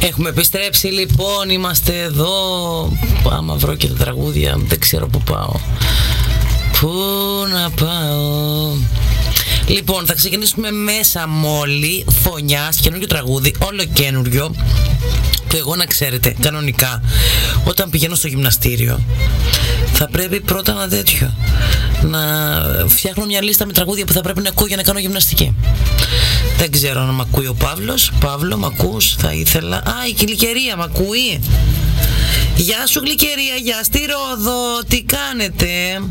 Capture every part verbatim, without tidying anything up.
Έχουμε επιστρέψει λοιπόν, είμαστε εδώ. Άμα βρω και τα τραγούδια, δεν ξέρω που πάω. Πού να πάω. Λοιπόν, θα ξεκινήσουμε μέσα μόλι Φωνιάς, καινούριο τραγούδι, όλο καινούριο. Που εγώ, να ξέρετε, κανονικά όταν πηγαίνω στο γυμναστήριο θα πρέπει πρώτα να τέτοιο να φτιάχνω μια λίστα με τραγούδια που θα πρέπει να ακούω για να κάνω γυμναστική. Δεν ξέρω αν μ' ακούει ο Παύλος. Παύλο, μ' ακούς? Θα ήθελα. Α, η Γλυκερία μ' ακούει? Γεια σου Γλυκερία, γεια στη Ρόδο, τι κάνετε?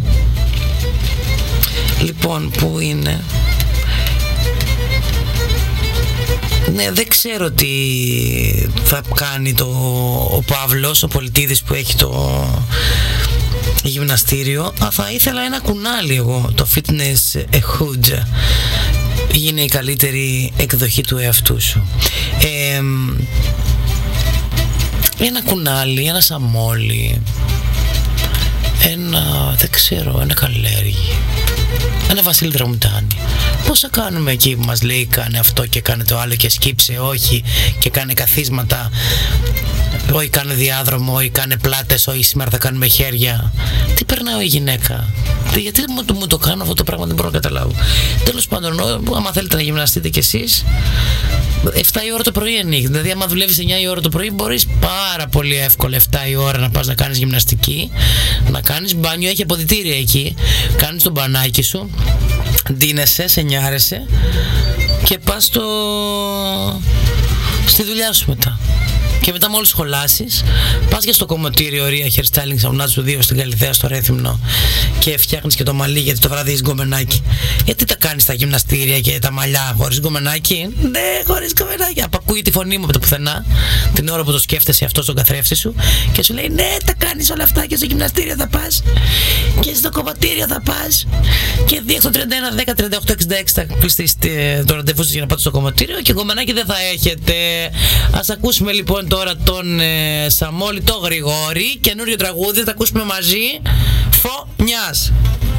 Λοιπόν, πού είναι? Ναι, δεν ξέρω τι θα κάνει το, ο Παύλος, ο Πολιτίδης που έχει το γυμναστήριο. Α, θα ήθελα ένα κουνάλι εγώ, το Fitness Hood. Είναι η καλύτερη εκδοχή του εαυτού σου. Ε, ένα κουνάλι, ένα σαμόλι, ένα, δεν ξέρω, ένα καλέργι, ένα Βασίλη Δραμουτάνη. Πώς θα κάνουμε εκεί που μας λέει κάνε αυτό και κάνε το άλλο και σκύψε όχι και κάνε καθίσματα, όχι κάνε διάδρομο, όχι κάνε πλάτες, όχι σήμερα θα κάνουμε χέρια. Τι περνάω η γυναίκα? Γιατί μου, μου το κάνω αυτό το πράγμα, δεν μπορώ να καταλάβω. Τέλος πάντων, άμα θέλετε να γυμναστείτε κι εσείς, εφτά η ώρα το πρωί ανοίγει. Δηλαδή, άμα δουλεύεις εννιά η ώρα το πρωί, μπορείς πάρα πολύ εύκολα εφτά η ώρα να πας να κάνεις γυμναστική, να κάνεις μπάνιο, έχει αποδυτήρια εκεί. Κάνεις το μπανάκι σου, ντύνεσαι, σε νιάρεσαι και πας στο... στη δουλειά σου μετά. Και μετά μόλις σχολάσεις, πας και στο κομμωτήριο Ρία Hairstyling Σαουνάτσου δύο στην Καλυθέα στο Ρέθυμνο και φτιάχνεις και το μαλλί, γιατί το βράδυ έχεις γκομενάκι. Γιατί τα κάνεις τα γυμναστήρια και τα μαλλιά χωρίς γκομενάκι? Ναι, χωρίς γκομενάκι. Απακούει τη φωνή μου από το πουθενά την ώρα που το σκέφτεσαι αυτό στον καθρέφτη σου και σου λέει ναι, τα κάνεις όλα αυτά και στο γυμναστήριο θα πας και στο κομμωτήριο θα πας και δύο έξι τριάντα ένα δέκα τριάντα οκτώ εξήντα έξι θα κλειστείς το ραντεβού σας για να πάτε στο κομμωτήριο και γκομενάκι δεν θα έχετε. Ας ακούσουμε λοιπόν τώρα τον ε, Σαμόλη το Γρηγόρη, καινούριο τραγούδι, θα ακούσουμε μαζί. Φωνιάς.